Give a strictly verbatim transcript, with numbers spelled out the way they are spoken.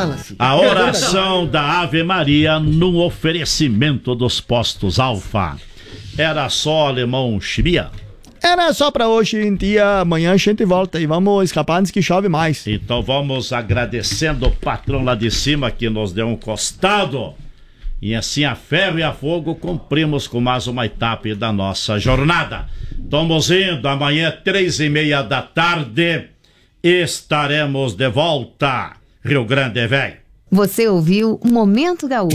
Fala-se. A oração da Ave Maria no oferecimento dos postos Alfa. Era só, alemão Chibia? Era só pra hoje em dia, amanhã a gente volta e vamos escapar antes que chove mais. Então vamos agradecendo o patrão lá de cima que nos deu um costado. E assim a ferro e a fogo cumprimos com mais uma etapa da nossa jornada. Estamos indo, amanhã três e meia da tarde estaremos de volta. Rio Grande, velho. Você ouviu Momento Gaúcho.